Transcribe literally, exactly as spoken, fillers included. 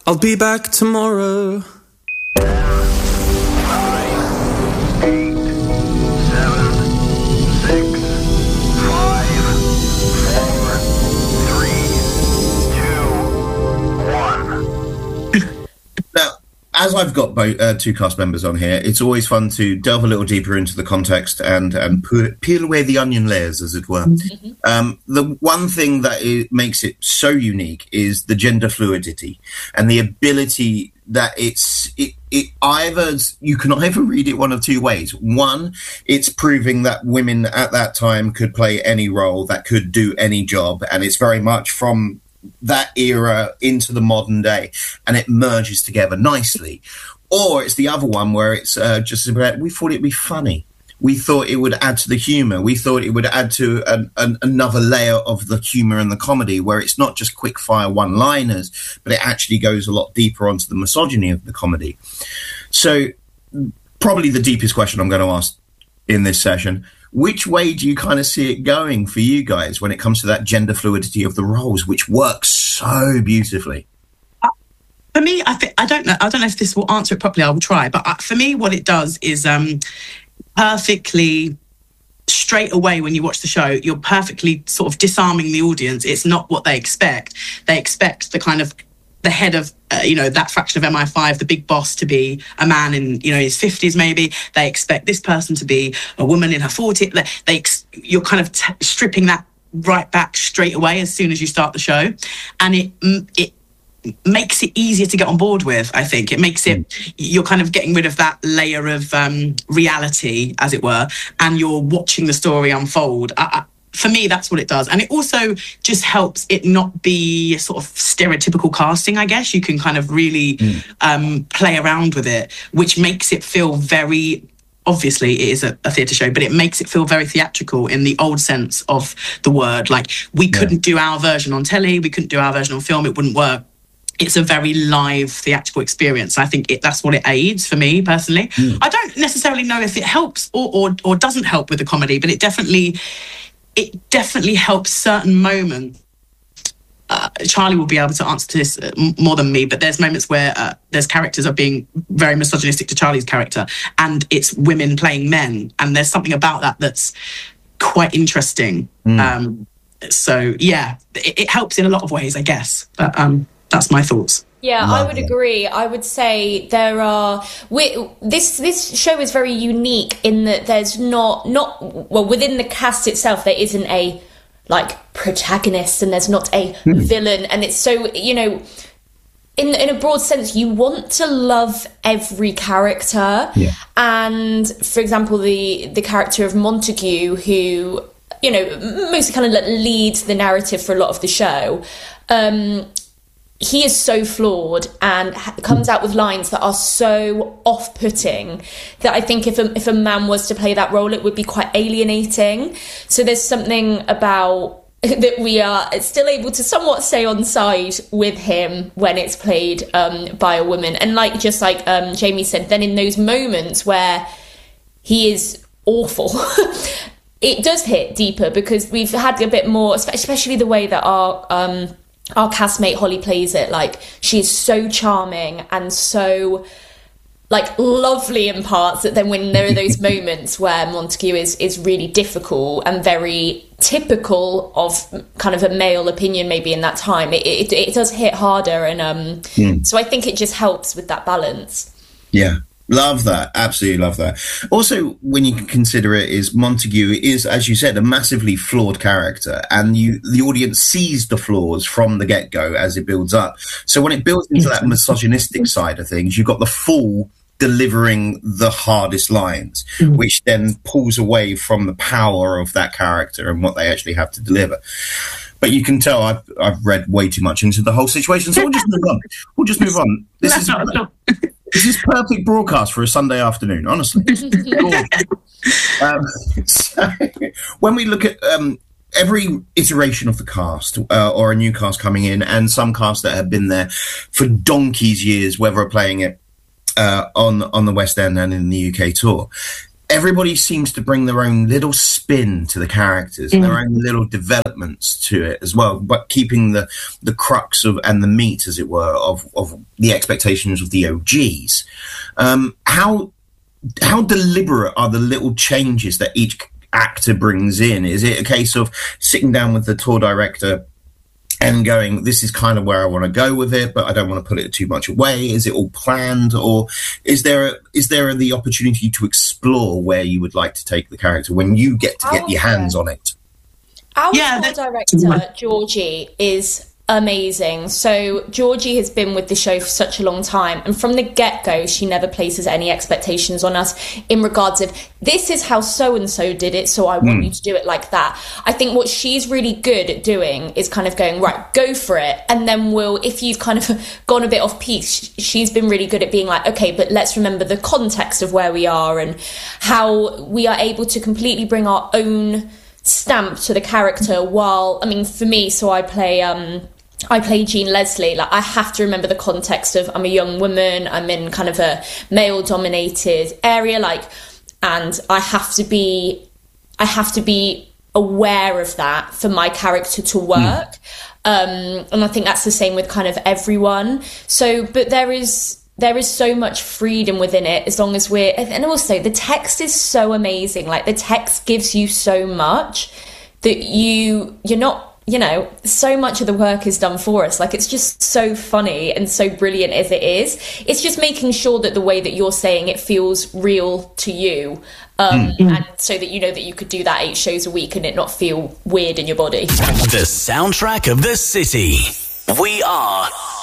I'll be back tomorrow. As I've got both, uh, two cast members on here, it's always fun to delve a little deeper into the context and, and peel, peel away the onion layers, as it were. Mm-hmm. Um, the one thing that it makes it so unique is the gender fluidity and the ability that it's it, it either you can either read it one of two ways. One, it's proving that women at that time could play any role, that could do any job, and it's very much from that era into the modern day, and it merges together nicely. Or it's the other one where it's uh, just about, we thought it'd be funny. We thought it would add to the humour. We thought it would add to an, an, another layer of the humour and the comedy, where it's not just quick fire one-liners, but it actually goes a lot deeper onto the misogyny of the comedy. So probably the deepest question I'm going to ask in this session: which way do you kind of see it going for you guys when it comes to that gender fluidity of the roles, which works so beautifully? Uh, for me, I think I don't know. I don't know if this will answer it properly. I will try. But uh, for me, what it does is um, perfectly straight away when you watch the show, you're perfectly sort of disarming the audience. It's not what they expect. They expect the kind of the head of, uh, you know, that fraction of M I five, the big boss, to be a man in, you know, his fifties maybe. They expect this person to be a woman in her forties. They, they ex- you're kind of t- stripping that right back straight away as soon as you start the show. And it it makes it easier to get on board with, I think. It makes it, you're kind of getting rid of that layer of um, reality, as it were, and you're watching the story unfold. I, I, For me, that's what it does. And it also just helps it not be sort of stereotypical casting, I guess. You can kind of really mm. um, play around with it, which makes it feel very, obviously it is a, a theatre show, but it makes it feel very theatrical in the old sense of the word. Like, we yeah. couldn't do our version on telly, we couldn't do our version on film, it wouldn't work. It's a very live theatrical experience. I think it, that's what it aids for me personally. Mm. I don't necessarily know if it helps or, or, or doesn't help with the comedy, but it definitely... it definitely helps certain moments. Uh, Charlie will be able to answer to this uh, m- more than me, but there's moments where uh, there's characters are being very misogynistic to Charlie's character, and it's women playing men, and there's something about that that's quite interesting. Mm. Um, so, yeah, it, it helps in a lot of ways, I guess. But um, that's my thoughts. Yeah, I would agree. I would say there are... We, this this show is very unique in that there's not... not well, within the cast itself, there isn't a, like, protagonist and there's not a mm. villain. And it's so, you know... In, in a broad sense, you want to love every character. Yeah. And, for example, the, the character of Montague, who, you know, mostly kind of leads the narrative for a lot of the show... Um, he is so flawed and ha- comes out with lines that are so off-putting that I think if a, if a man was to play that role, it would be quite alienating. So there's something about that we are still able to somewhat stay on side with him when it's played um, by a woman. And like just like um, Jamie said, then in those moments where he is awful, it does hit deeper because we've had a bit more, especially the way that our... Um, our castmate Holly plays it. Like, she's so charming and so like lovely in parts that then when there are those moments where Montague is is really difficult and very typical of kind of a male opinion maybe in that time, it it, it does hit harder. And um mm. so I think it just helps with that balance. Yeah. Love that. Absolutely love that. Also, when you consider it, is Montague is, as you said, a massively flawed character, and you the audience sees the flaws from the get-go as it builds up. So when it builds into that misogynistic side of things, you've got the fool delivering the hardest lines, mm. which then pulls away from the power of that character and what they actually have to deliver. But you can tell I've, I've read way too much into the whole situation, so we'll just move on. We'll just move on. This is... This is perfect broadcast for a Sunday afternoon, honestly. um, so when we look at um, every iteration of the cast uh, or a new cast coming in, and some casts that have been there for donkey's years, whether playing it uh, on on the West End and in the U K tour, everybody seems to bring their own little spin to the characters mm. and their own little developments to it as well, but keeping the the crux of and the meat, as it were, of of the expectations of the O Gs. Um, how how deliberate are the little changes that each actor brings in? Is it a case of sitting down with the tour director and going, this is kind of where I want to go with it, but I don't want to put it too much away? Is it all planned, or is there a, is there the opportunity to explore where you would like to take the character when you get to get Our, your hands on it? Our yeah, tour director, Georgie, is amazing. So Georgie has been with the show for such a long time, and from the get-go she never places any expectations on us in regards of this is how so-and-so did it, so I want mm. you to do it like that. I think what she's really good at doing is kind of going, right, go for it, and then we'll, if you've kind of gone a bit off piece, she's been really good at being like, okay, but let's remember the context of where we are and how we are able to completely bring our own stamp to the character. While, I mean, for me, so I play um I play Jean Leslie, like I have to remember the context of I'm a young woman, I'm in kind of a male dominated area, like, and I have to be I have to be aware of that for my character to work. Mm. Um and I think that's the same with kind of everyone. So but there is there is so much freedom within it, as long as we're, and also the text is so amazing. Like the text gives you so much that you you're not, you know, so much of the work is done for us. Like it's just so funny and so brilliant as it is. It's just making sure that the way that you're saying it feels real to you, um, mm. and so that you know that you could do that eight shows a week and it not feel weird in your body. The soundtrack of the city. We are